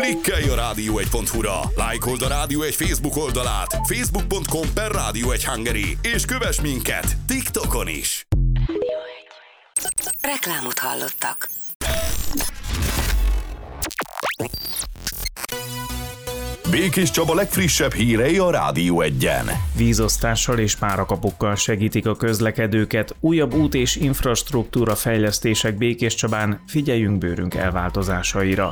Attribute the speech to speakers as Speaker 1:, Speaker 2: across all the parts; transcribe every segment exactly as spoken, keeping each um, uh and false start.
Speaker 1: Klikkelj a rádió egy pont hu-ra, lájkold a Rádió egy Facebook oldalát, facebook pont com per rádió egy hungary, és kövess minket TikTokon is.
Speaker 2: Reklámot hallottak.
Speaker 1: Békés Csaba legfrissebb hírei a Rádió egyen.
Speaker 3: Vízosztással és párakapukkal segítik a közlekedőket, újabb út- és infrastruktúra fejlesztések Békés Csabán, figyeljünk bőrünk elváltozásaira.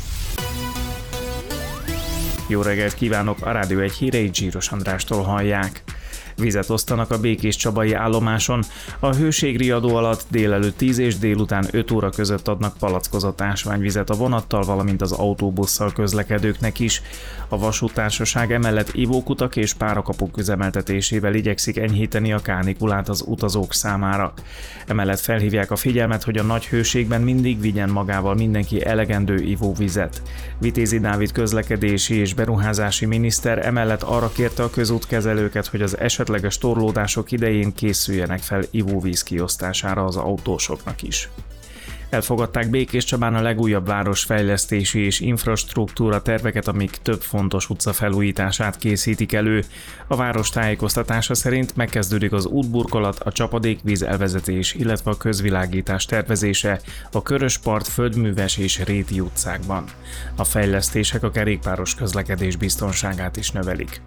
Speaker 3: Jó reggelt kívánok, a Rádió egy híreit Zsíros Andrástól hallják. Vizet osztanak a Békés Csabai állomáson. A hőségriadó alatt délelőtt tíz és délután öt óra között adnak palackozott ásványvizet a vonattal, valamint az autóbusszal közlekedőknek is. A vasúttársaság emellett ivókutak és párakapuk üzemeltetésével igyekszik enyhíteni a kánikulát az utazók számára. Emellett felhívják a figyelmet, hogy a nagy hőségben mindig vigyen magával mindenki elegendő ivóvizet. Vitézi Dávid közlekedési és beruházási miniszter emellett arra kérte a közútkezelőket, hogy az esetleges torlódások idején készüljenek fel ivóvíz kiosztására az autósoknak is. Elfogadták Békés Csabán a legújabb városfejlesztési és infrastruktúra terveket, amik több fontos utca felújítását készítik elő. A város tájékoztatása szerint megkezdődik az útburkolat, a csapadékvíz elvezetés, illetve a közvilágítás tervezése a Köröspart, Földműves és Réti utcákban. A fejlesztések a kerékpáros közlekedés biztonságát is növelik.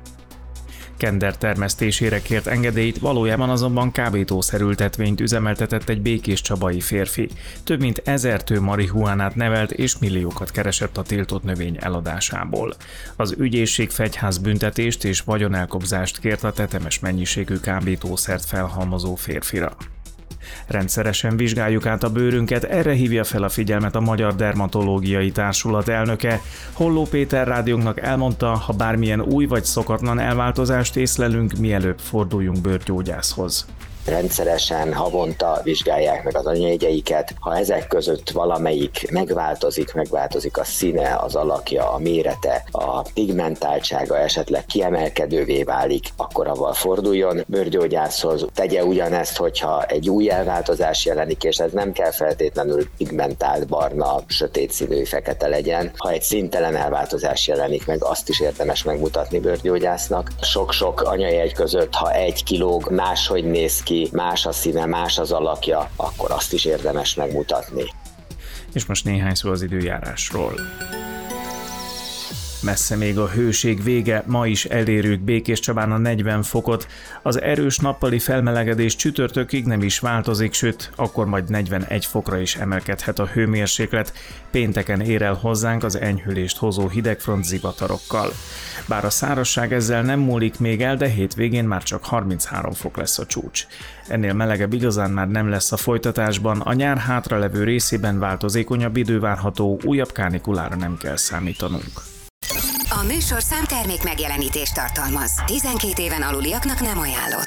Speaker 3: Kender termesztésére kért engedélyt, valójában azonban kábítószerültetvényt üzemeltetett egy békés csabai férfi. Több mint ezer tő marihuánát nevelt és milliókat keresett a tiltott növény eladásából. Az ügyészség fegyház büntetést és vagyonelkobzást kért a tetemes mennyiségű kábítószert felhalmozó férfira. Rendszeresen vizsgáljuk át a bőrünket, erre hívja fel a figyelmet a Magyar Dermatológiai Társulat elnöke. Holló Péter rádiónknak elmondta, ha bármilyen új vagy szokatlan elváltozást észlelünk, mielőbb forduljunk bőrgyógyászhoz.
Speaker 4: Rendszeresen havonta vizsgálják meg az anyajegyeiket, ha ezek között valamelyik megváltozik, megváltozik a színe, az alakja, a mérete, a pigmentáltsága esetleg kiemelkedővé válik, akkor avval forduljon bőrgyógyászhoz. Tegye ugyanezt, hogyha egy új elváltozás jelenik, és ez nem kell feltétlenül pigmentált, barna, sötét színű, fekete legyen. Ha egy színtelen elváltozás jelenik meg, azt is érdemes megmutatni bőrgyógyásznak. Sok-sok anyajegy között, ha egy kilóg, máshogy néz ki, más a színe, más az alakja, akkor azt is érdemes megmutatni.
Speaker 3: És most néhány szó az időjárásról. Messze még a hőség vége, ma is elérjük Békés Csabán a negyven fokot. Az erős nappali felmelegedés csütörtökig nem is változik, sőt, akkor majd negyvenegy fokra is emelkedhet a hőmérséklet. Pénteken ér el hozzánk az enyhülést hozó hidegfront zivatarokkal. Bár a szárazság ezzel nem múlik még el, de hétvégén már csak harminchárom fok lesz a csúcs. Ennél melegebb igazán már nem lesz a folytatásban, a nyár hátralevő részében változékonyabb idő várható, újabb kánikulára nem kell számítanunk.
Speaker 2: A műsorszám termék megjelenítést tartalmaz. tizenkét éven aluliaknak nem ajánlott.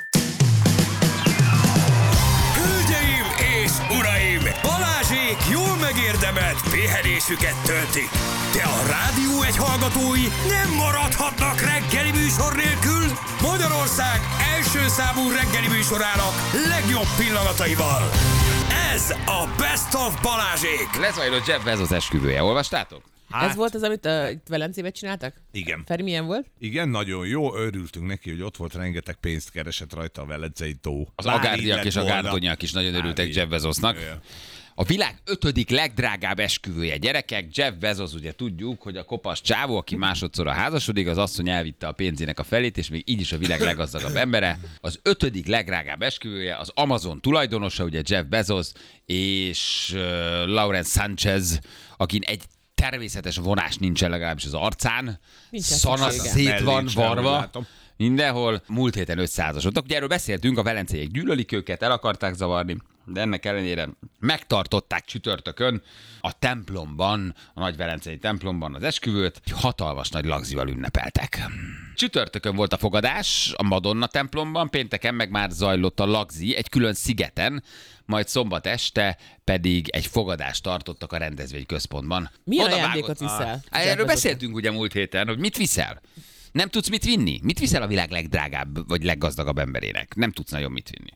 Speaker 5: Hölgyeim és uraim! Balázsék jól megérdemelt pihenésüket töltik. De a Rádió egy hallgatói nem maradhatnak reggeli műsor nélkül. Magyarország első számú reggeli műsorának legjobb pillanataival. Ez a Best of Balázsék.
Speaker 6: Lezajlott Jeff Bezos esküvője, olvastátok?
Speaker 7: Hát, ez volt az, amit uh, itt Velencébe csináltak?
Speaker 8: Igen.
Speaker 7: Feri, milyen volt?
Speaker 8: Igen, nagyon jó, örültünk neki, hogy ott volt, rengeteg pénzt keresett rajta a Velencei tó.
Speaker 6: Az agárdiak és a gárdonyak is nagyon örültek Jeff Bezosnak. A világ ötödik legdrágább esküvője. Gyerekek, Jeff Bezos, ugye tudjuk, hogy a kopasz csávó, aki másodszorra házasodik, az asszony elvitte a pénzének a felét, és még így is a világ leggazdagabb embere. Az ötödik legdrágább esküvője az Amazon tulajdonosa, ugye Jeff Bezos, és uh, Lawrence Sanchez, akin egy természetes vonás nincsen legalábbis az arcán. Szana szét van varva. Mindenhol. Múlt héten ötszázasodtak. Ugye erről beszéltünk, a velenceiek gyűlölik őket, el akarták zavarni, de ennek ellenére megtartották csütörtökön a templomban, a nagy velencei templomban az esküvőt, egy hatalmas nagy lagzival ünnepeltek. Csütörtökön volt a fogadás a Madonna templomban, pénteken meg már zajlott a lagzi egy külön szigeten, majd szombat este pedig egy fogadást tartottak a rendezvényközpontban.
Speaker 7: Milyen ajándékot viszel?
Speaker 6: Ah, erről beszéltünk ugye múlt héten, hogy mit viszel. Nem tudsz mit vinni? Mit viszel a világ legdrágább vagy leggazdagabb emberének? Nem tudsz nagyon mit vinni.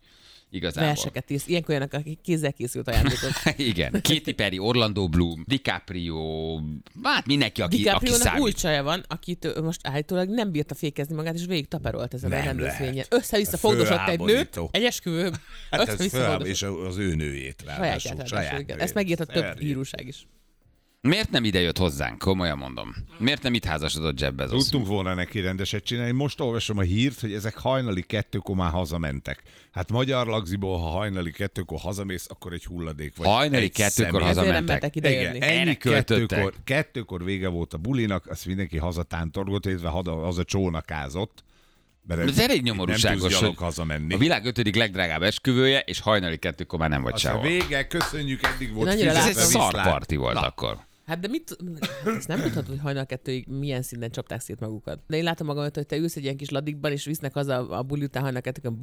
Speaker 6: Igazából.
Speaker 7: Verseket ísz. Ilyenkor olyanok, akik kézzel készült ajándékot.
Speaker 6: Igen. Katy Perry, Orlando Bloom, DiCaprio, hát mindenki, aki, aki
Speaker 7: DiCaprio-nak
Speaker 6: számít.
Speaker 7: új csaja van, akit ő most állítólag nem bírta fékezni magát, és végig taperolt ezen a
Speaker 8: Nem
Speaker 7: rendezvényen.
Speaker 8: lehet.
Speaker 7: Össze-vissza fogdosott egy nőt,
Speaker 8: Fölháborító.
Speaker 7: egy esküvő.
Speaker 8: Hát ez
Speaker 7: Össze-vissza
Speaker 8: föl,
Speaker 7: fogdosott.
Speaker 8: és az ő nőjét ráadásul.
Speaker 7: Sajátját,
Speaker 8: Saját
Speaker 7: ráadásul, igen.
Speaker 8: nőjét.
Speaker 7: Ezt megírta több
Speaker 8: Szörnyű.
Speaker 7: hírúság is.
Speaker 6: Miért nem ide jött hozzánk? Komolyan mondom. Miért nem itt házasodott Jeff Bezos?
Speaker 8: Tudtunk volna neki rendeset csinálni. Most olvasom a hírt, hogy ezek hajnali kettőkor már hazamentek. Hát magyar lagziból, ha hajnali kettőkor hazamész, akkor egy hulladék vagy.
Speaker 6: Hajnali
Speaker 8: egy
Speaker 6: kettőkor
Speaker 8: személy.
Speaker 6: haza-
Speaker 7: Ezért nem
Speaker 6: Hazamentek.
Speaker 7: mentek ide
Speaker 8: Igen,
Speaker 7: jönni.
Speaker 8: ennyi
Speaker 6: Erre költöttek.
Speaker 8: kettőkor, kettőkor vége volt a bulinak, azt mindenki hazatántorgott, illetve haza, haza csónakázott. Mert
Speaker 6: Ez elég
Speaker 8: nem
Speaker 6: nyomorúságos,
Speaker 8: tudsz gyalog
Speaker 6: hogy
Speaker 8: hazamenni.
Speaker 6: a világ ötödik legdrágább esküvője, és hajnali kettőkor már nem vagy
Speaker 8: Aztán
Speaker 6: sehol.
Speaker 8: vége, köszönjük, eddig volt
Speaker 7: Annyira
Speaker 6: Ez egy
Speaker 8: fizetve,
Speaker 7: látom.
Speaker 6: szar
Speaker 8: viszlát.
Speaker 6: parti volt
Speaker 8: Na,
Speaker 6: akkor.
Speaker 7: Hát de mit, ezt nem tudhatod, hogy hajnal kettőig milyen szinten csapták szét magukat. De én látom magam, hogy te ülsz egy ilyen kis ladikban, és visznek haza a buli után hajnal kettőkön.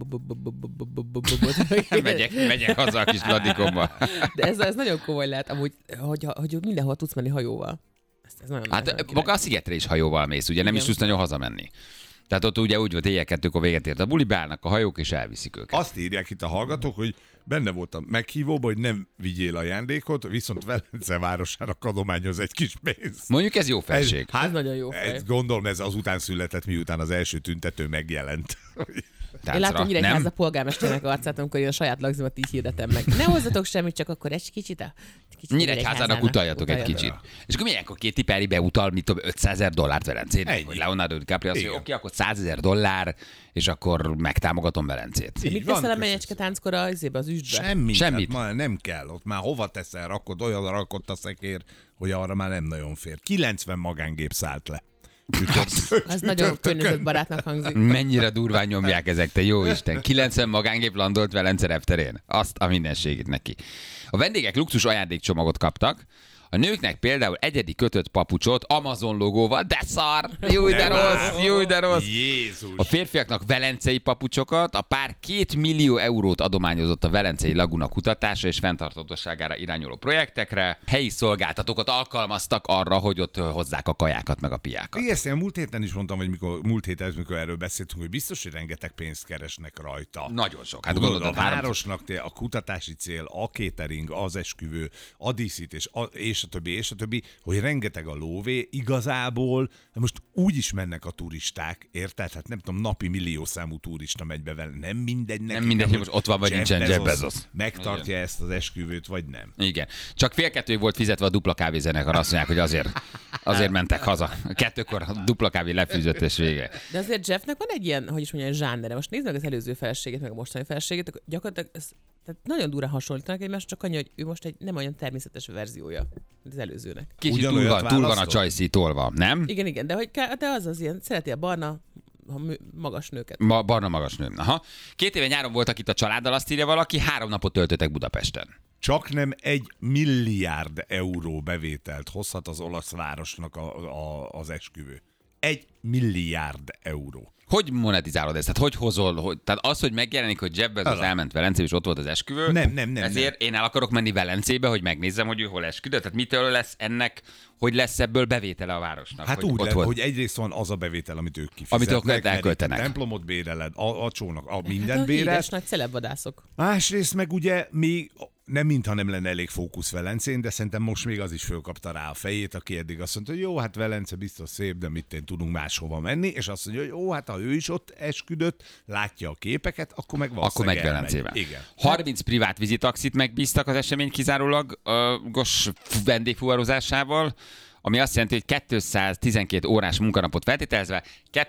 Speaker 6: Megyek, megyek haza a kis ladikomba.
Speaker 7: De ez, ez nagyon komoly lehet, amúgy, hogy, hogy mindenhol tudsz menni hajóval. Ez, ez nagyon,
Speaker 6: Hát
Speaker 7: nagyon
Speaker 6: maga a szigetre is hajóval mész, ugye nem
Speaker 7: Igen.
Speaker 6: is tudsz nagyon hazamenni. Tehát ott ugye úgy volt, éjjel kettőkor véget ért a buli, beállnak a hajók, és elviszik őket.
Speaker 8: Azt írják itt a hallgatók, hogy benne voltam meghívóban, hogy nem vigyél ajándékot, viszont Velence városának adományoz egy kis pénzt.
Speaker 6: Mondjuk ez jó felség.
Speaker 8: hát,
Speaker 7: Ez nagyon jó fej.
Speaker 8: ez, gondolom, ez azután született, miután az első tüntető megjelent.
Speaker 7: Én látom
Speaker 6: nem?
Speaker 7: Nyíregyháza a polgármesternek arcát, amikor én a saját lagzimat így hirdetem meg. Ne hozzatok semmit, csak akkor egy kicsit a... Kicsit
Speaker 6: Nyíregyházának utaljatok egy kicsit. És akkor milyenkor Katy Perry beutal, mit tudom, ötszázezer dollárt Velencének?
Speaker 8: Ennyi.
Speaker 6: Vagy Leonardo DiCaprio azt mondja,
Speaker 8: Igen.
Speaker 6: oké, akkor százezer dollár, és akkor megtámogatom Velencét.
Speaker 8: Így
Speaker 7: Mit
Speaker 8: van,
Speaker 7: teszel a
Speaker 8: köszönöm.
Speaker 7: menyecske tánckor az izébe, az üstbe?
Speaker 8: Semmit.
Speaker 6: Semmit.
Speaker 8: Hát ma nem kell, ott már hova teszel, rakod, olyan rakott a szekér, hogy arra már nem nagyon fér. kilencven magángép szállt le. Csütört-
Speaker 7: Az nagyon
Speaker 8: csütörtökön.
Speaker 7: környezetbarátnak hangzik.
Speaker 6: Mennyire durván nyomják ezek, te jó Isten. kilencven magángép landolt Velence repterén. Azt a mindenségét neki. A vendégek luxus ajándékcsomagot kaptak, a nőknek például egyedi kötött papucsot Amazon logóval, de szar! Jó, de rossz, jó, de rossz!
Speaker 8: Jézus!
Speaker 6: A férfiaknak velencei papucsokat, a pár két millió eurót adományozott a Velencei Laguna kutatása és fenntarthatóságára irányuló projektekre. Helyi szolgáltatókat alkalmaztak arra, hogy ott hozzák a kajákat meg a piákat.
Speaker 8: Igen, ezt én múlt héten is mondtam, hogy mikor, múlt héten, mikor erről beszéltünk, hogy biztos, hogy rengeteg pénzt keresnek rajta.
Speaker 6: Nagyon sok. Hát
Speaker 8: Tudod,
Speaker 6: gondolod,
Speaker 8: a
Speaker 6: három...
Speaker 8: városnak té- a kutatási cél, a catering, az esküvő, a díszítés, a, és a többi, és a többi, hogy rengeteg a lóvé, igazából most úgy is mennek a turisták, érted? Hát nem tudom, napi milliószámú turista megy be vele, nem mindegy neki.
Speaker 6: Nem mindegy, hogy most ott van, vagy nincsen Jeff Bezos.
Speaker 8: Megtartja ezt az esküvőt, vagy nem.
Speaker 6: Igen. Csak fél kettőig volt fizetve a dupla kávézenekar, azt mondják, hogy azért, azért mentek haza. Kettőkor a dupla kávé lefűzött és vége.
Speaker 7: De azért Jeffnek van egy ilyen, hogy is mondjam, zsánere. Most nézd meg az előző feleségét, meg a mostani feleségét, akkor gyakorlatilag ez, tehát nagyon durán hasonlítanak egymást, csak annyi, hogy ő most egy nem olyan természetes verziója, mint az előzőnek.
Speaker 6: Kicsit túl
Speaker 8: Ugyanolyat
Speaker 6: van, túl van a
Speaker 8: választott?
Speaker 6: csajszí tolva, nem?
Speaker 7: Igen, igen, de, hogy, ká- de az az ilyen, szereti a barna, a mű- magas nőket.
Speaker 6: Ma, barna magas nő. Aha. Két éve nyáron voltak itt a családdal, azt írja valaki, három napot töltöttek Budapesten.
Speaker 8: Csak nem egy milliárd euró bevételt hozhat az olasz városnak a, a, az esküvő. Egy milliárd euró.
Speaker 6: Hogy monetizálod ezt? Tehát hogy hozol? Hogy, tehát az, hogy megjelenik, hogy Jeff Bezos
Speaker 8: Ala.
Speaker 6: elment Velencébe, és ott volt az esküvő.
Speaker 8: Nem, nem, nem,
Speaker 6: Ezért én el akarok menni Velencébe, hogy megnézzem, hogy ő hol esküdött. Tehát mitől lesz ennek, hogy lesz ebből bevétele a városnak?
Speaker 8: Hát
Speaker 6: hogy
Speaker 8: úgy
Speaker 6: ott
Speaker 8: lehet,
Speaker 6: volt.
Speaker 8: hogy egyrészt van az a bevétel, amit ők kifizetnek.
Speaker 6: Amit ők
Speaker 8: mert
Speaker 6: elköltenek.
Speaker 8: A templomot béreled, a, a csónak, a mindent
Speaker 7: Hát a híres
Speaker 8: bérelt.
Speaker 7: nagy celebvadászok.
Speaker 8: Másrészt meg ugye még nem mintha nem lenne elég fókusz Velencén, de szerintem most még az is fölkapta rá a fejét, aki eddig azt mondta, hogy jó, hát Velence biztos szép, de mit én tudunk máshova menni, és azt mondja, hogy jó, hát ha ő is ott esküdött, látja a képeket, akkor meg
Speaker 6: Akkor
Speaker 8: valószínűleg
Speaker 6: megy
Speaker 8: elmegy.
Speaker 6: Velencébe.
Speaker 8: Igen.
Speaker 6: harminc privát vízitaxit megbíztak az esemény kizárólagos vendégfuvarozásával, ami azt jelenti, hogy kétszáztizenkét órás munkanapot feltételezve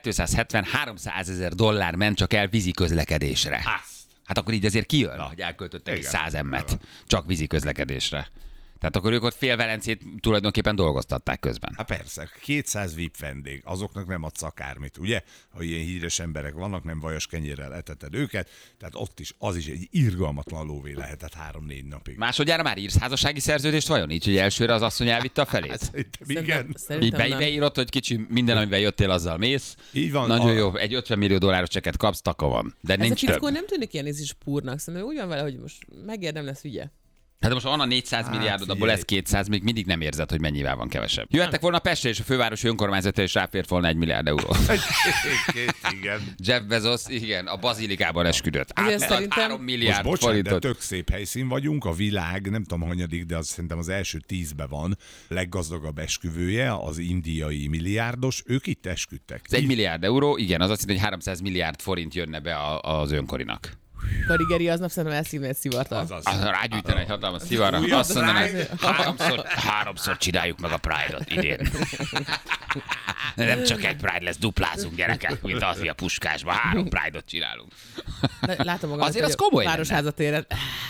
Speaker 6: kétszázhetven-háromszázezer dollár ment csak el vízi közlekedésre. Hát akkor így azért kijön, Na. hogy elköltöttek egy
Speaker 8: Igen.
Speaker 6: száz emmet csak vízi közlekedésre. Tehát akkor ők ott fél Velencét tulajdonképpen dolgoztatták közben.
Speaker 8: Hát persze, kétszáz vé i pé vendég, azoknak nem adsz akármit, ugye? Ha ilyen híres emberek vannak, nem vajas kenyérrel eteted őket, tehát ott is, az is egy irgalmatlan lóvé lehetett három-négy napig.
Speaker 6: Másodjára már írsz házassági szerződést vajon? Így, hogy elsőre az asszony elvitte a felét?
Speaker 8: Szerintem
Speaker 7: Szerintem,
Speaker 8: igen.
Speaker 6: Így
Speaker 7: szerintem
Speaker 6: be,
Speaker 7: nem.
Speaker 6: beírod, hogy kicsi, minden, amivel jöttél, azzal mész.
Speaker 8: Így van.
Speaker 6: Nagyon
Speaker 8: A-
Speaker 6: jó, egy ötven millió dolláros csekket kapsz, taka van. De
Speaker 7: Ez a
Speaker 6: nincs több.
Speaker 7: fickó nem tűnik ilyen ízis púrnak, szerintem úgy van vele, hogy most megérdem lesz ügye.
Speaker 6: Hát most van a négyszáz
Speaker 8: Hát,
Speaker 6: milliárdod, abból
Speaker 8: figyelj.
Speaker 6: ez kétszáz, még mindig nem érzed, hogy mennyivel van kevesebb. Jöhettek volna Pestre, és a fővárosi önkormányzatra is ráfért volna egy milliárd euró.
Speaker 8: Igen.
Speaker 6: Jeff Bezos, igen, a bazilikában esküdött.
Speaker 7: Azért
Speaker 6: Átadott
Speaker 7: szerintem-
Speaker 6: három milliárd
Speaker 8: Most bocsánat, de
Speaker 6: forintot.
Speaker 8: tök szép helyszín vagyunk, a világ, nem tudom hanyadik, de az szerintem az első tízben van, leggazdagabb esküvője, az indiai milliárdos, ők itt esküdtek.
Speaker 6: Ez egy milliárd euró, igen, az azt jelenti, hogy háromszáz milliárd forint jönne be a- az önkorinak.
Speaker 7: Karigeri aznap szerintem elszívne egy szivartal.
Speaker 8: Azaz.
Speaker 6: Az rágyújtani egy hatalmas szivarra,
Speaker 8: Újabb
Speaker 6: azt mondaná, hogy
Speaker 8: Pride.
Speaker 6: háromszor, háromszor csináljuk meg a Pride-ot idén. De nem csak egy Pride lesz, duplázunk gyerekek, mint az a Puskásban, három Pride-ot csinálunk.
Speaker 7: De látom magam,
Speaker 6: Azért az komoly lenne.
Speaker 7: Városházatéren.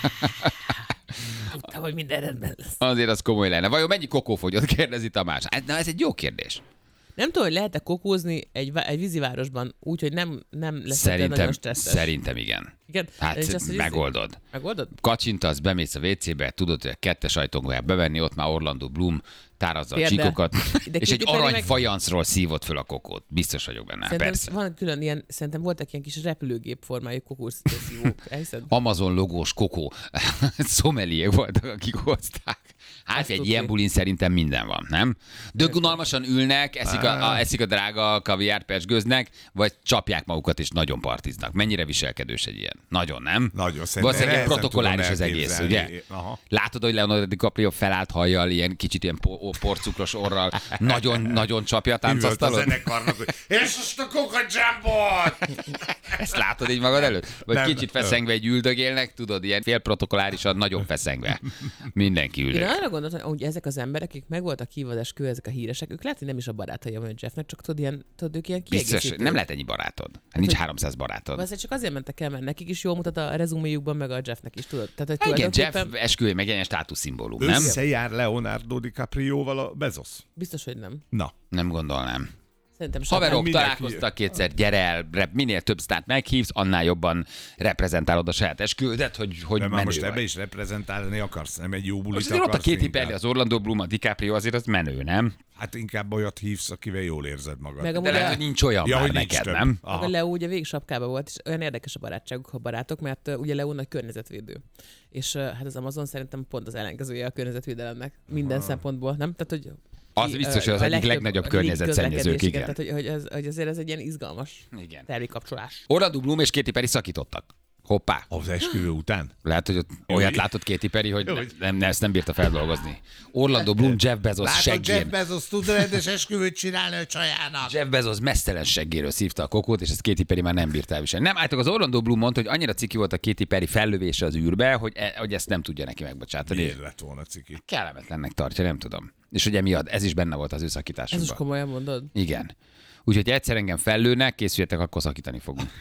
Speaker 7: Tudtam, hogy minden rendben lesz.
Speaker 6: Azért az komoly lenne. Vajon mennyi kokófogyott, kérdezi Tamás. Hát, na, ez egy jó kérdés.
Speaker 7: Nem tudom, hogy lehet-e kokózni egy, vá- egy vízivárosban úgy, hogy nem, nem lesz
Speaker 6: Szerintem,
Speaker 7: nagyon stresszes.
Speaker 6: szerintem igen.
Speaker 7: Igen?
Speaker 6: Hát
Speaker 7: És azt, hogy
Speaker 6: megoldod.
Speaker 7: Megoldod?
Speaker 6: Kacsintasz, bemész a vé cébe, tudod, hogy a kettes ajtón kell bevenni, ott már Orlando Bloom tárazza a
Speaker 7: Például.
Speaker 6: csíkokat,
Speaker 7: De
Speaker 6: és egy
Speaker 7: Katy Perry
Speaker 6: arany
Speaker 7: meg-
Speaker 6: fajanszról szívott föl a kokót. Biztos vagyok benne,
Speaker 7: Szerintem
Speaker 6: persze.
Speaker 7: van külön ilyen, szerintem voltak ilyen kis repülőgép formájú kokószívók. Elhiszed?
Speaker 6: Amazon logós kokó. Szomeliék voltak, akik hozták. Hát
Speaker 7: Azt
Speaker 6: egy
Speaker 7: tudni.
Speaker 6: ilyen bulin szerintem minden van, nem? Dög unalmasan ülnek, eszik a, a, eszik a drága kaviár pesgőznek, vagy csapják magukat és nagyon partiznak. Mennyire viselkedős egy ilyen? Nagyon, nem?
Speaker 8: Nagyon, szerintem
Speaker 6: Valószínűleg
Speaker 8: nehezen
Speaker 6: protokolláris
Speaker 8: tudom
Speaker 6: az egész, ugye?
Speaker 8: elképzelni. Aha.
Speaker 6: Látod, hogy Leonardo DiCaprio felállt hajjal, ilyen kicsit ilyen po- porcukros orral, nagyon, nagyon csapja a
Speaker 8: Üvölt a
Speaker 6: táncasztalon?
Speaker 8: zenekarnak, hogy és most a Coca Jambot!
Speaker 6: Ezt látod így magad előtt? Vagy
Speaker 8: Nem.
Speaker 6: kicsit feszengve egy üldögélnek, tudod, ilyen félprotokollárisan, nagyon feszengve. Mindenki
Speaker 7: Én
Speaker 6: üldög.
Speaker 7: arra gondoltam, hogy ezek az emberek, akik meg voltak hívva az eskü, ezek a híresek, ők lehet, hogy nem is a barátai a Jeffnek, csak tudod, ilyen, tudod, ők ilyen
Speaker 6: Biztos,
Speaker 7: kiegészítők.
Speaker 6: nem lehet ennyi barátod. Hát nincs háromszáz barátod.
Speaker 7: Azért csak azért mentek el, mert nekik is jól mutat a rezuméjukban, meg a Jeffnek is, tudod. Tehát, hogy
Speaker 6: Hát igen, Jeff
Speaker 7: tulajdonképpen
Speaker 6: esküvő meg ilyen státuszszimbólum, nem?
Speaker 8: Összejár Leonardo DiCaprioval a Bezos?
Speaker 7: biztos, hogy nem.
Speaker 8: Na,
Speaker 6: Nem gondolnám.
Speaker 7: Szerintem sem.
Speaker 6: Haverok
Speaker 8: mindenki-
Speaker 6: találkoztak kétszer, gyere el, rep, minél több sztárt meghívsz, annál jobban reprezentálod a saját esküvődet, hogy, hogy
Speaker 8: de már
Speaker 6: menő
Speaker 8: most
Speaker 6: vagy.
Speaker 8: ebbe is reprezentálni akarsz, nem egy jó bulit
Speaker 6: Most azért ott a
Speaker 8: akarsz
Speaker 6: Katy
Speaker 8: inkább?
Speaker 6: Perry, az Orlando Bloom, a DiCaprio, azért az menő, nem?
Speaker 8: Hát inkább olyat hívsz, akivel jól érzed magad.
Speaker 7: Meg
Speaker 6: De
Speaker 7: amúgy
Speaker 6: lehet,
Speaker 7: a-
Speaker 6: hogy nincs olyan
Speaker 8: ja,
Speaker 6: már
Speaker 8: hogy nincs
Speaker 6: neked,
Speaker 8: több.
Speaker 6: nem?
Speaker 7: Meg a
Speaker 8: Aha.
Speaker 7: Leo ugye végig sapkában volt, és olyan érdekes a barátságuk, ha barátok, mert uh, ugye Leo nagy környezetvédő. És uh, hát az Amazon szerintem pont az ellenkezője a környezetvédelemnek. Minden szempontból, nem? Tehát, hogy
Speaker 6: Az
Speaker 7: ki-
Speaker 6: biztos, hogy az
Speaker 7: a
Speaker 6: egyik
Speaker 7: legtöbb
Speaker 6: legnagyobb
Speaker 7: a
Speaker 6: környezetszennyezők,
Speaker 7: légközlekedés,
Speaker 6: igen.
Speaker 7: Tehát, hogy, hogy, ez, hogy azért ez egy ilyen izgalmas
Speaker 6: Igen.
Speaker 7: termékkapcsolás.
Speaker 6: Orlando Bloom és Katy Perry szakítottak. Hoppá.
Speaker 8: Az esküvő után?
Speaker 6: Lehet, hogy ott olyat látott Katy Perry, hogy nem, nem, nem, ezt nem bírta feldolgozni. Orlando Bloom, Jeff Bezos seggén.
Speaker 8: Bezos tud rendes esküvőt csinálni a csajának?
Speaker 6: Jeff Bezos mesztelen seggéről szívta a kokót, és ezt Katy Perry már nem bírta elviselni. Nem, állítok, az Orlando Bloom mondta, hogy annyira ciki volt a Katy Perry fellövése az űrbe, hogy, e, hogy ezt nem tudja neki megbocsátani.
Speaker 8: Miért lett volna ciki?
Speaker 6: Kellemetlennek tartja, nem tudom. És hogy emiatt ez is benne volt az ő
Speaker 7: Ez is
Speaker 6: szakításukban.
Speaker 7: komolyan mondod?
Speaker 6: Igen. Úgyhogy ha egyszer engem fellőnek, készüljetek, akkor szakítani fogunk.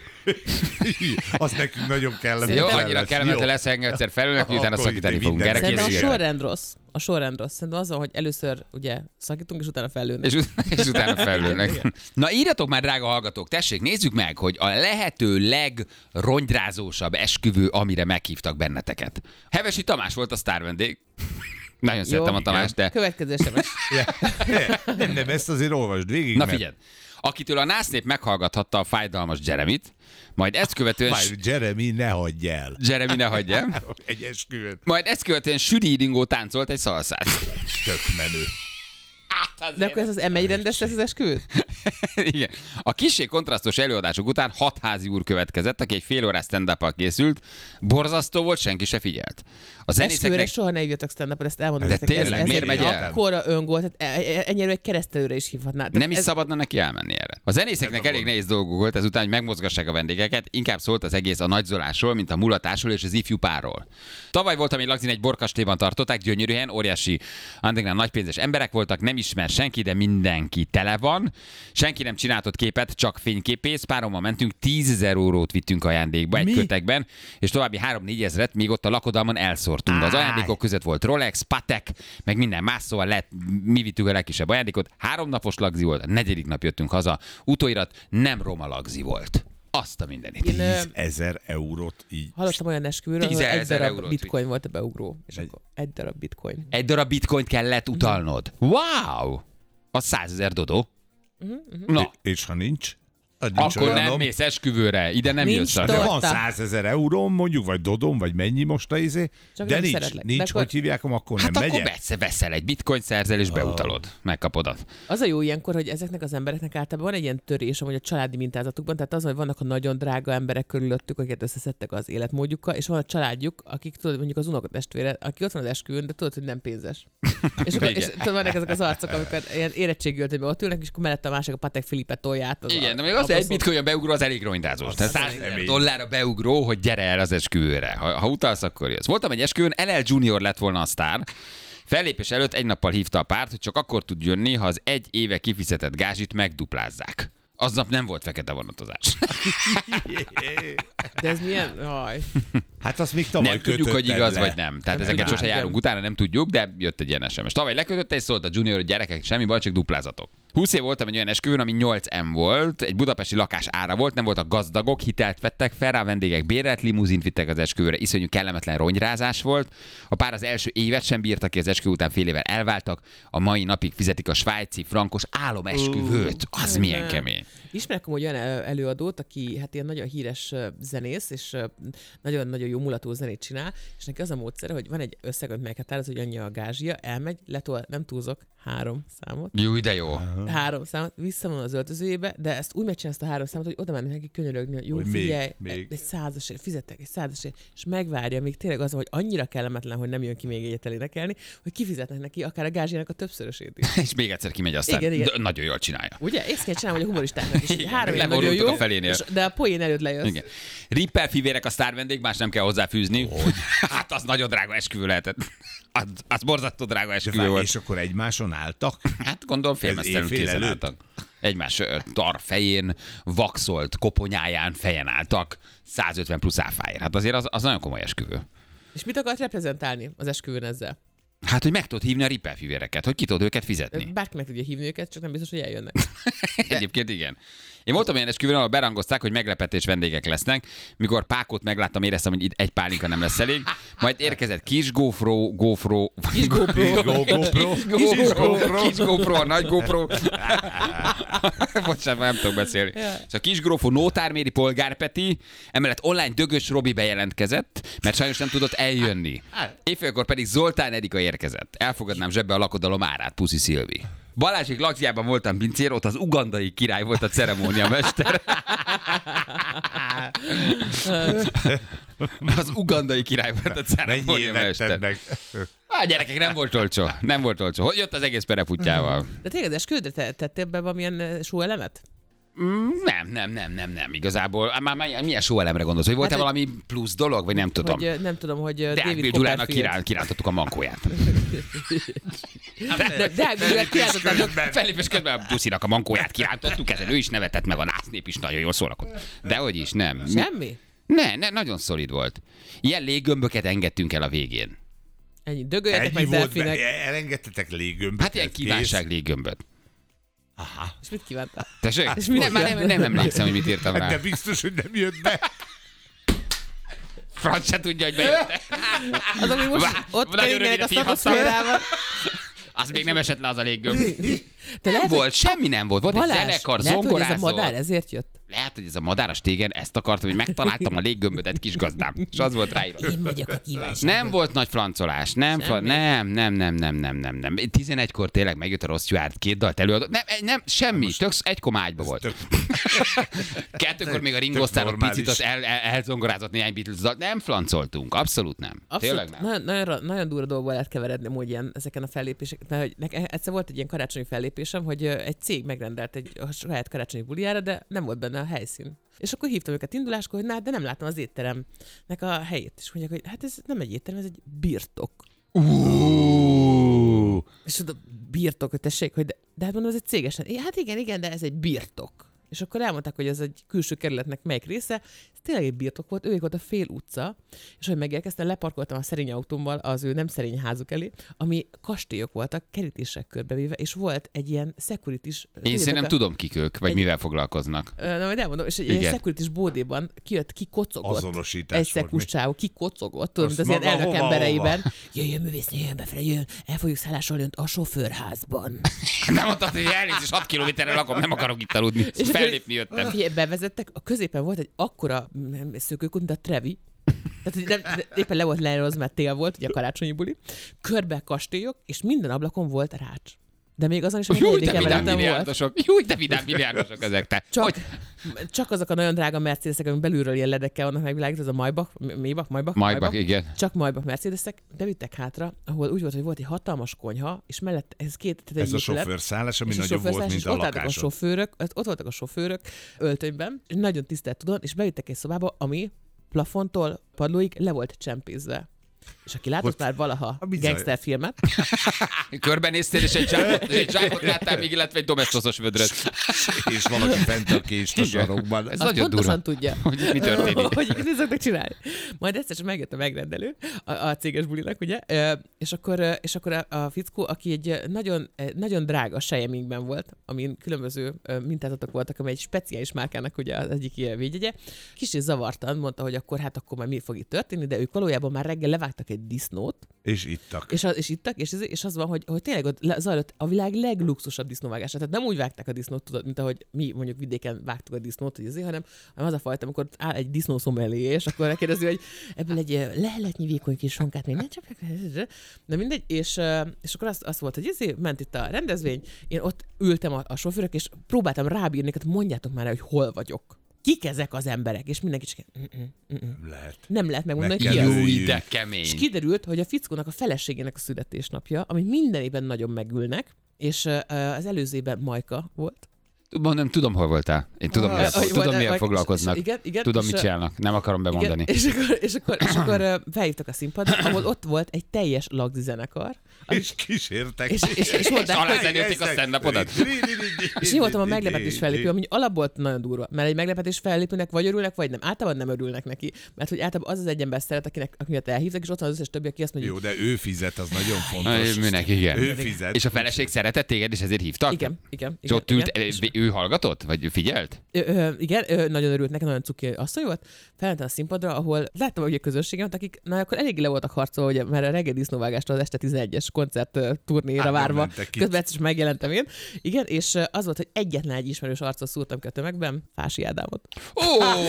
Speaker 8: Az nekünk nagyon kellemetlen
Speaker 6: Jó,
Speaker 8: lesz.
Speaker 6: annyira kellemetlen
Speaker 8: Jó.
Speaker 6: lesz, ha engem egyszer fellőnek, hogy utána
Speaker 8: Akkor
Speaker 6: szakítani
Speaker 8: ide
Speaker 6: fogunk.
Speaker 8: minden-
Speaker 6: Gyere,
Speaker 7: Szerintem a
Speaker 6: készüljetek.
Speaker 7: sorrend rossz. A sorrend rossz. Szerintem az van, hogy először ugye szakítunk, és utána fellőnek.
Speaker 6: És, ut- és utána felülnek. Na írjatok már, drága hallgatók, tessék, nézzük meg, hogy a lehető legrongyrázósabb esküvő, amire meghívtak benneteket. Hevesi Tamás volt a sztár vendég. Nagyon szeretem a Tamást, de...
Speaker 7: Következő es em es.
Speaker 8: Nem, nem, ezt azért olvasd végig.
Speaker 6: Na
Speaker 8: mert-
Speaker 6: figyeld, akitől a násznép meghallgathatta a fájdalmas Jeremit, majd ezt követően...
Speaker 8: Várj, Jeremy, ne hagyj el.
Speaker 6: Jeremy, ne hagyj el.
Speaker 8: Egy esküvőt.
Speaker 6: Majd ezt követően Südi Ringó táncolt egy szalszát.
Speaker 8: Tök menő.
Speaker 7: De akkor ez az em egy rendes lesz az esküvőt?
Speaker 6: Igen. A kissé kontrasztos előadások után hat házi úr következett, aki egy fél órás stand-up-al készült. Borzasztó volt, senki se figyelt. A
Speaker 7: Esküvőre
Speaker 6: zenészeknek...
Speaker 7: soha ne jöjjetek stand-up, ezt elmondom.
Speaker 6: De
Speaker 7: nektek.
Speaker 6: tényleg,
Speaker 7: ez,
Speaker 6: miért
Speaker 7: ez
Speaker 6: megy
Speaker 7: egy
Speaker 6: el?
Speaker 7: akkora öngól, tehát e- e- ennyire egy keresztelőre is hívhatná. Tehát
Speaker 6: Nem is
Speaker 7: ez-
Speaker 6: szabadna neki elmenni erre. A zenészeknek elég nehéz dolguk volt ezután, hogy megmozgassák a vendégeket, inkább szólt az egész a nagyzolásról, mint a mulatásról és az ifjú párról. Tavaly voltam egy Lagzin, egy borkastélyban tartották, gyönyörű helyen, óriási underground nagypénzes emberek voltak, nem ismer senki, de mindenki tele van. Senki nem csináltott képet, csak fényképész. Párommal mentünk, tízezer eurót vittünk ajándékba egy
Speaker 8: Mi?
Speaker 6: kötekben, és további három-négy ezret még ott a lakodalmon elszórtunk. Az
Speaker 8: Áj.
Speaker 6: ajándékok között volt Rolex, Patek, meg minden más, szóval lett, mi vittük a legkisebb ajándékot. Három napos lagzi volt, a negyedik nap jöttünk haza. Utóirat nem roma lagzi volt. Azt a mindenit.
Speaker 7: Én ö,
Speaker 8: Ezer eurót így.
Speaker 7: hallottam olyan esküvőről, hogy
Speaker 6: tízezer
Speaker 7: egy darab
Speaker 6: eurót
Speaker 7: bitcoin volt a beugró. És
Speaker 8: Egy-
Speaker 7: akkor egy darab bitcoin.
Speaker 6: Egy darab bitcoint kellett utalnod. Wow! Az százezer dodó. Na,
Speaker 8: És ha nincs?
Speaker 6: Akkor nem mész esküvőre, ide nem
Speaker 7: Nincs
Speaker 6: jössz.
Speaker 7: torta.
Speaker 8: De van százezer euróm, mondjuk, vagy dodom, vagy mennyi most a izé,
Speaker 7: Csak
Speaker 8: de
Speaker 7: nem
Speaker 8: nincs,
Speaker 7: szeretlek.
Speaker 8: nincs,
Speaker 7: De
Speaker 8: hogy
Speaker 7: akkor-
Speaker 8: hívják, akkor
Speaker 6: Hát
Speaker 8: nem
Speaker 6: akkor
Speaker 8: megyek.
Speaker 6: veszel, veszel egy bitcoin, szerzel és beutalod. Megkapod azt.
Speaker 7: Az a jó ilyenkor, hogy ezeknek az embereknek általában van egy ilyen törés, amúgy a családi mintázatukban, tehát az, hogy vannak a nagyon drága emberek körülöttük, akiket összeszedtek az életmódjukkal, és van a családjuk, akik tudod, mondjuk az unokatestvére, aki ott van az esküvőn, de tudod, hogy nem pénzes. és, akkor, és tudod, vannak ezek az arcok, amikor ilyen érettségöltönyben ott ülnek, és akkor mellette a másik a Patek Philippe tolját. Az
Speaker 6: Igen,
Speaker 7: a,
Speaker 6: de még az, hogy
Speaker 7: a
Speaker 6: egy bitcoin beugró, az elég rongydázós. Tehát száz
Speaker 8: kemény.
Speaker 6: dollárra beugró, hogy gyere el az esküvőre. Ha, ha utalsz, akkor jössz. Voltam egy esküvőn, el el Junior lett volna a sztár. Fellépés előtt egy nappal hívta a párt, hogy csak akkor tud jönni, ha az egy éve kifizetett gázsit megduplázzák. Aznap nem volt fekete vonatozás.
Speaker 7: De ez milyen? Aj.
Speaker 8: Hát azt még tavaly
Speaker 6: Nem tudjuk, hogy
Speaker 8: kötötted
Speaker 6: igaz
Speaker 8: le.
Speaker 6: vagy nem. Tehát
Speaker 8: Nem
Speaker 6: ezeket
Speaker 8: tudom.
Speaker 6: sose járunk utána, nem tudjuk, de jött egy ilyen es em es. Tavaly lekötötte és szólt a Junior, hogy gyerekek, semmi baj, csak duplázatok. húsz év voltam egy olyan esküvőn, ami nyolc em volt, egy budapesti lakás ára volt, nem voltak gazdagok, hitelt vettek fel rá, vendégek bérelt limuzint vittek az esküvőre, iszonyú kellemetlen ronyrázás volt. A pár az első évet sem bírta ki, az esküvő után fél évvel elváltak, a mai napig fizetik a svájci frankos álomesküvőt. Az milyen kemény.
Speaker 7: Ismerek amúgy olyan előadót, aki hát ilyen nagyon híres ö, zenész, és ö, nagyon-nagyon jó mulató zenét csinál, és neki az a módszer, hogy van egy összeg, amit meghatároz, hogy annyi a gázsia, elmegy, letol, nem túlzok, három számot,
Speaker 6: Jó, de jó.
Speaker 7: három számot, visszavon az öltözőjébe, de ezt úgy megcsinál ezt a három számot, hogy oda mennek neki könyörögni, hogy jó,
Speaker 8: Hogy még,
Speaker 7: figyelj,
Speaker 8: még.
Speaker 7: egy százasért, fizettek egy százasért, és megvárja, még tényleg az, hogy annyira kellemetlen, hogy nem jön ki még egyet elénekelni, hogy kifizetnek neki akár a gázsiának a többszörösét is.
Speaker 6: És még egyszer kimegy aztán.
Speaker 7: Igen, igen.
Speaker 6: De nagyon jól csinálja.
Speaker 7: Ugye? Ezt kell csinálni, hogy a humoristáknak is.
Speaker 6: Igen,
Speaker 7: Három év nagyon
Speaker 6: leborultak
Speaker 7: jó,
Speaker 6: a felénél.
Speaker 7: és, de a poén előtt lejössz.
Speaker 6: Igen. Rippel fivérek a sztár vendég, más nem kell hozzáfűzni. Hogy? Hát az nagyon drága esküvő lehetett. Az, az borzasztó drága
Speaker 8: De
Speaker 6: esküvő
Speaker 8: várj,
Speaker 6: volt.
Speaker 8: és akkor egymáson álltak?
Speaker 6: Hát gondolom félmeztelenül
Speaker 8: éjfél
Speaker 6: kézen
Speaker 8: előtt?
Speaker 6: álltak. Egymás ö, tar fején, vaxolt koponyáján, fejen álltak, százötven plusz áfáért. Hát azért az, az nagyon komoly esküvő.
Speaker 7: És mit akart reprezentálni az esküvőn ezzel?
Speaker 6: Hát, hogy meg tudod hívni a Rippel fivéreket, hogy ki tudod őket fizetni.
Speaker 7: Bárki meg tudja hívni őket, csak nem biztos, hogy eljönnek.
Speaker 6: Egyébként igen. Én voltam olyan esküvőn, ahol berangozták, hogy meglepetés vendégek lesznek. Mikor Pákot megláttam, éreztem, hogy itt egy pálinka nem lesz elég. Majd érkezett kis GoPro, GoPro,
Speaker 7: Kis GoPro.
Speaker 8: GoPro.
Speaker 6: kis GoPro, kis GoPro, a nagy GoPro. Bocsánat, nem tudok beszélni. És a kis GoPro Nótárméri Polgárpeti, emellett online Dögös Robi bejelentkezett, mert sajnos nem tudott eljönni. Éjfélkor pedig Zoltán Erika érkezett. Elfogadnám zsebbe a lakodalom árát, Puszi Szilvi. Balázsék lakjában voltam pincér, ott az ugandai király volt a ceremóniamester. Az ugandai király volt a
Speaker 8: Mennyi
Speaker 6: ceremóniamester.
Speaker 8: vetted meg?
Speaker 6: Á, gyerekek, nem volt olcsó. Nem volt olcsó. Hogy jött az egész pereputjával?
Speaker 7: De tényleg, esküvőre te, tettél be valamilyen sóelemet?
Speaker 6: Nem, nem, nem, nem, nem. Igazából, már, már milyen sóelemre gondolsz? Hogy volt-e
Speaker 7: Hát,
Speaker 6: valami plusz dolog, vagy nem tudom?
Speaker 7: Vagy ö, nem tudom, hogy ö,
Speaker 6: De
Speaker 7: David
Speaker 6: Ágbil Gyulának
Speaker 7: Copperfield.
Speaker 6: kirán, kirántottuk a mankóját.
Speaker 7: De, de Ágbil Gyulát kirántottátok.
Speaker 6: Fellépés közben a Puszinak a mankóját kirántottuk, ezen ő is nevetett, meg a násznép is nagyon jól szórakozott. Dehogy is, nem.
Speaker 7: Semmi?
Speaker 6: Ne, ne, nagyon szolid volt. Ilyen léggömböket engedtünk el a végén.
Speaker 7: Ennyi. Dögöljetek
Speaker 8: Ennyi
Speaker 7: meg
Speaker 8: volt, be,
Speaker 7: delfinek.
Speaker 8: elengedtetek léggömböt.
Speaker 6: Hát ilyen kívánság léggömböt.
Speaker 7: És mit kívántál?
Speaker 6: Tessék?
Speaker 7: És mit
Speaker 6: Nem, már nem, nem emlékszem, hogy mit írtam
Speaker 8: Hát
Speaker 6: rá.
Speaker 8: de biztos, hogy nem jött be.
Speaker 6: Franc se tudja, hogy bejött.
Speaker 7: Az, ami most
Speaker 6: Vá-
Speaker 7: ott
Speaker 6: nagyon
Speaker 7: keringenek
Speaker 6: rövid
Speaker 7: a
Speaker 6: a filmhosszal.
Speaker 7: szatoszférával.
Speaker 6: Az még nem esett le az a léggömb.
Speaker 7: De
Speaker 6: Nem
Speaker 7: lehet, hogy
Speaker 6: volt, semmi nem volt. Volt egy
Speaker 7: Balázs,
Speaker 6: zenekar,
Speaker 7: lehet, hogy ez a
Speaker 6: zongorázó.
Speaker 7: madár ezért jött.
Speaker 6: Lehet, hogy ez a madáras tégen ezt akartam, hogy megtaláltam a léggömböt egy kis gazdám. És az volt ráírva.
Speaker 7: Én vagyok a kívánság.
Speaker 6: Nem volt nagy francolás, nem, fra- nem, nem, nem, nem, nem, nem, nem. tizenegykor tényleg megjött a Ross Stewart, két dalt előadott. Nem, nem, semmi, tök egy koma ágyba volt. Kettőkor még a Ringo Starr ott
Speaker 8: normális.
Speaker 6: picit az el, el, elzongorázott néhány Beatles dalt. Nem francoltunk, abszolút nem. Tényleg
Speaker 7: Abszolút,
Speaker 6: nem.
Speaker 7: nagyon, nagyon, nagyon durva dolgból lehet keveredni amúgy ilyen, ezeken a fellépéseken. Mert hogy nekem egyszer volt egy ilyen karácsonyi fellépésem, hogy ö, egy cég megrendelt egy a saját karácsonyi bulijára, de nem volt benne a helyszín. És akkor hívtam őket induláskor, hogy na, de nem látom az étteremnek a helyét. És mondják, hogy hát ez nem egy étterem, ez egy birtok.
Speaker 6: Uh.
Speaker 7: És oda birtok, hogy tessék, hogy de, de hát mondom, ez egy cégesen. É, hát igen, igen, de ez egy birtok. És akkor elmondták, hogy ez egy külső kerületnek melyik része. Ez tényleg egy birtok volt, ők volt a fél utca, és hogy megérkeztem, leparkoltam a szerény autómmal az ő nem szerény házuk elé, ami kastélyok voltak, kerítések körbevéve, és volt egy ilyen securities...
Speaker 6: Én szerintem tudom, kik ők, vagy
Speaker 7: Egy-
Speaker 6: mivel foglalkoznak.
Speaker 7: Ö, Na, majd elmondom, és egy
Speaker 6: Igen.
Speaker 7: ilyen securities bódéban kijött, kikocogott.
Speaker 8: Azonosítás
Speaker 7: Egy
Speaker 8: volt
Speaker 7: szekus
Speaker 8: mi?
Speaker 7: csávó, kikocogott, tudod, mint
Speaker 8: Azt
Speaker 7: az ilyen
Speaker 8: maga
Speaker 7: elnök
Speaker 8: hova,
Speaker 7: embereiben. Jöjjön művésznő, jöjjön befele, jöjjön, el fogjuk szállásolni önt a sofőrházban.
Speaker 6: Nem mondtad, hogy elnézést, hat kilométerre lakom, nem akarok itt aludni.
Speaker 7: És
Speaker 6: fellépni jöttem.
Speaker 7: Figyelj, bevezettek, a középen volt egy akkora szökőkút, mint a Trevi. Tehát, hogy nem, éppen le volt leerőzve, mert tél volt, ugye a karácsonyi buli. Körbe kastélyok, és minden ablakon volt rács. De még azon is, hogy
Speaker 6: Jó,
Speaker 7: negyedik
Speaker 6: de vidám
Speaker 7: emeleten volt.
Speaker 6: milliárdosok. Jó, de vidám milliárdosok ezek te.
Speaker 7: Csak,
Speaker 6: Hogy?
Speaker 7: csak azok a nagyon drága Mercedesek, amik belülről ilyen ledekkel vannak megvilágítva, ez a Maybach, Maybach, Maybach,
Speaker 6: Maybach, igen.
Speaker 7: Csak Maybach Mercedesek, bevittek hátra, ahol úgy volt, hogy volt egy hatalmas konyha, és mellett ez két... Tehát
Speaker 8: Ez a sofőrszállás, ami nagyobb volt, mint a
Speaker 7: ott álltak a
Speaker 8: lakásod.
Speaker 7: sofőrök, ott voltak a sofőrök öltönyben, és nagyon tisztelt tudod, és bevittek egy szobába, ami plafontól padlóig le volt csempészve. És aki látott
Speaker 8: Hogy-
Speaker 7: már valaha
Speaker 8: A bizony.
Speaker 7: gangsterfilmet,
Speaker 6: Körbenéztél, és egy zsákot, egy zsákot láttál még, illetve egy domestos vödröt.
Speaker 8: És valaki fent a kést a sarokban.
Speaker 6: Ez
Speaker 7: azt
Speaker 6: nagyon
Speaker 7: pontosan
Speaker 6: durva.
Speaker 7: tudja,
Speaker 6: Hogy itt mi történik.
Speaker 7: hogy mit szoktak csinálni. Majd egyszer csak megjött a megrendelő a, a céges bulinak, ugye, Ö, és akkor, ö, és akkor a, a fickó, aki egy nagyon, eh, nagyon drága sejemingben volt, amin különböző ö, mintázatok voltak, amely egy speciális márkának ugye az egyik ilyen védjegye, kicsit zavartan mondta, hogy akkor hát akkor majd mi fog itt történni, de ők valójában már reggel levágtak egy disznót,
Speaker 8: És ittak.
Speaker 7: és, az, és ittak, és, ez, és az van, hogy, hogy tényleg ott le- zajlott a világ legluxusabb disznóvágása. Tehát nem úgy vágták a disznót, tudod, mint ahogy mi mondjuk vidéken vágtuk a disznót, hogy azért, hanem, hanem az a fajta, amikor áll egy disznó szomelié, és akkor kérdezi, hogy ebből egy eh, leheletnyi vékony kis sonkát még ne csapják. De mindegy, és, eh, és akkor azt, azt volt, hogy ezért ment itt a rendezvény, én ott ültem a, a sofőrök, és próbáltam rábírni, hogy mondjátok már el, hogy hol vagyok. Kik ezek az emberek? És mindenki csak
Speaker 8: Lehet.
Speaker 7: nem lehet megmondani,
Speaker 8: Meg
Speaker 7: hogy
Speaker 8: kell
Speaker 7: ki az.
Speaker 8: ülni.
Speaker 6: Új, de kemény.
Speaker 7: És kiderült, hogy a fickónak a feleségének a születésnapja, ami minden évben nagyon megülnek, és uh, az előzőben Majka volt.
Speaker 6: Mondom, tudom, hol voltál. Én tudom,
Speaker 7: Ah,
Speaker 6: miért,
Speaker 7: hogy
Speaker 6: tudom,
Speaker 7: volt-
Speaker 6: miért
Speaker 7: vagy-
Speaker 6: foglalkoznak.
Speaker 7: és- igen, igen,
Speaker 6: tudom,
Speaker 7: és,
Speaker 6: mit csinálnak. Nem akarom bemondani.
Speaker 7: Igen, és akkor, és akkor, és akkor uh, felhívtak a színpadra, ahol ott volt egy teljes lagzi zenekar.
Speaker 8: És kísértek.
Speaker 7: És, és, és mondták,
Speaker 6: Alá
Speaker 7: hogy,
Speaker 6: zenélték a stand-upodat?
Speaker 7: és én voltam a meglepetés fellépő, ami alapból nagyon durva, mert egy meglepetés fellépőnek vagy örülnek, vagy nem. Általában nem örülnek neki, mert hogy általában az az egy ember szeret, akinek, akinek elhívtak, és ott van az összes többi, aki azt mondja,
Speaker 8: Jó, de ő fizet, az nagyon
Speaker 6: Aj,
Speaker 8: fontos.
Speaker 6: Műnek, igen.
Speaker 8: Ő fizet.
Speaker 6: És a feleség szeretett téged, és ezért hívtak?
Speaker 7: igen, igen,
Speaker 6: És
Speaker 7: igen,
Speaker 6: ott ült,
Speaker 7: igen. És-
Speaker 6: ő hallgatott? Vagy figyelt?
Speaker 7: Ö, ö, igen, ö, nagyon örült neki, nagyon cuki asszony volt. Felmentem a színpadra, ahol láttam, hogy a közönségemet, akik na, akkor eléggé le voltak harcolva, ugye, mert a reggel disznóvágástól az este tizenegyes koncert ö, turnéra
Speaker 8: Hát,
Speaker 7: várva.
Speaker 8: mentek ki.
Speaker 7: Közben egyszer is megjelentem én. Igen, és ö, az volt, hogy egyetlen egy ismerős arcot szúrtam ki a tömegben, Fási Ádámot.
Speaker 6: Ó!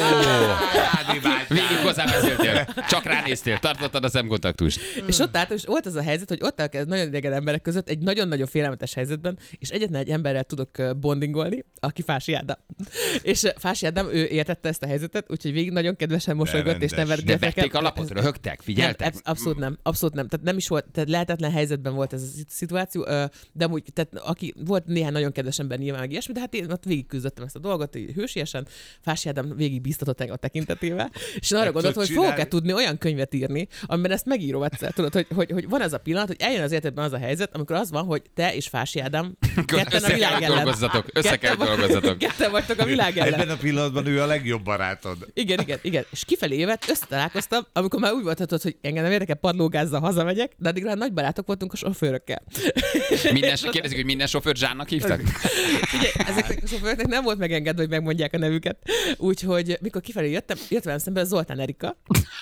Speaker 6: Végig hozzá beszéltél. Csak ránéztél, tartottad a szemkontaktust.
Speaker 7: És ott állt, és volt az a helyzet, hogy ott állok nagyon idegen emberek között, egy nagyon-nagyon félelmetes helyzetben, és egyetlen egy emberrel tudok ö, bondingolni, aki Fási Ádám. És ö, Fási Ádám, ő értette ezt a helyzetet, úgyhogy végig nagyon kedvesen mosolygott, és
Speaker 8: rendes.
Speaker 7: nevetgett
Speaker 6: De
Speaker 7: nekem.
Speaker 6: vették alapot, röhögtek,
Speaker 7: Nem,
Speaker 6: figyeltek?
Speaker 7: absz- abszolút nem, abszolút nem. Tehát nem is volt, tehát lehetetlen helyzetben volt ez a szi- szituáció, ö, de amúgy, tehát aki volt néhány nagyon kedves ember nyilván meg ilyesmi, de hát én ott végig küzdöttem ezt a dolgot, így hősiesen, Fási Ádám végig biztatott engem a tekintetével, és én arra
Speaker 8: Meg
Speaker 7: gondoltam, hogy
Speaker 8: tudod
Speaker 7: fogok-e
Speaker 8: csinálni.
Speaker 7: tudni olyan könyvet írni, amiben ezt megírom egyszer, tudod, hogy, hogy, hogy van ez a pillanat, hogy eljön az életedben az a helyzet, amikor az van, hogy te és Fási Ádám ketten a
Speaker 6: Össze kell,
Speaker 7: világ
Speaker 6: hogy
Speaker 7: ellen.
Speaker 6: dolgozzatok, össze kell,
Speaker 7: Ketten
Speaker 6: hogy
Speaker 7: vagy-
Speaker 6: dolgozzatok.
Speaker 7: Ketten vagytok a világ ellen.
Speaker 8: Ebben a pillanatban ő a legjobb barátod.
Speaker 7: Igen, igen, igen. És kifelé jövet, összetalálkoztam, amikor már úgy volt, tudod, hogy engem nem érdekel, padlógázzal hazamegyek, de addigra nagy barátok voltunk a sofőrökkel.
Speaker 6: Minden, kérdezik, hogy minden sofőrt Zsánnak hívtak?
Speaker 7: Ugye, ezeknek a sofőröknek nem volt megengedve, hogy megmondják a nevüket. Úgyhogy mikor kifelé jöttem, jött velem szembe Zoltán Erika.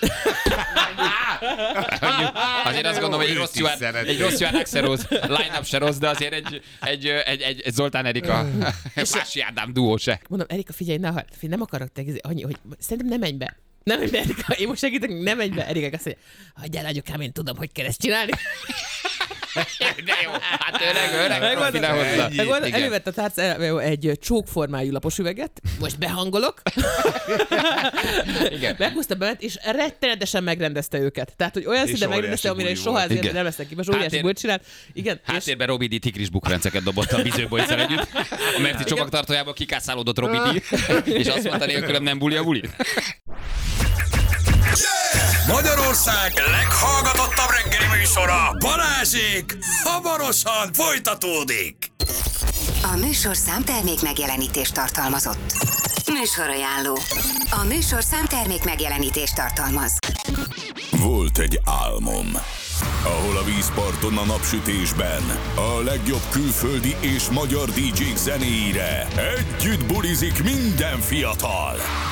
Speaker 6: Azért azt gondolom, hogy egy
Speaker 8: Őt
Speaker 6: rossz
Speaker 8: is
Speaker 6: Johan,
Speaker 8: szeretnék.
Speaker 6: egy rossz Johan Axeroz line-up se rossz, de azért egy, egy, egy, egy, egy Zoltán Erika, Fási Ádám duó se.
Speaker 7: Mondom, Erika, figyelj, ne, ha- figyelj, nem akarok te, annyi, hogy szerintem nem menj be. Nem menj be, Erika, én most segítek, nem menj be. Erika azt mondja, hagyjál, anyukám, én tudom, hogy kell ezt csinálni.
Speaker 6: De jó, hát öreg, öreg,
Speaker 7: Megvan,
Speaker 6: profi lehozza.
Speaker 8: ennyi.
Speaker 7: Megvan,
Speaker 6: Igen.
Speaker 7: elővett a tárca egy csókformájú lapos üveget, most behangolok.
Speaker 6: Igen.
Speaker 7: Meghúzta bement, és rettenetesen megrendezte őket. Tehát, hogy olyan
Speaker 8: És
Speaker 7: szinte megrendezte,
Speaker 8: óriási
Speaker 7: amire
Speaker 8: buli
Speaker 7: soha
Speaker 8: volt.
Speaker 7: azért
Speaker 6: Igen.
Speaker 7: nem lesznek képes. Óriási
Speaker 6: Háttér-
Speaker 7: bulit csinált. Igen, és
Speaker 6: Háttérben Robi D. tigris bukfenceket dobott a vízőbolyszer együtt. A Merci csomagtartójába kikászálódott Robi D. És azt mondta, nélkülem nem buli a buli.
Speaker 5: Magyarország leghallgatottabb reggeli műsora, Balázsék, hamarosan folytatódik.
Speaker 2: A műsor számtermék megjelenítést tartalmazott. Műsorajánló. A műsor számtermék megjelenítést tartalmaz.
Speaker 1: Volt egy álmom, ahol a vízparton a napsütésben a legjobb külföldi és magyar dé dzsék zenéire együtt bulizik minden fiatal.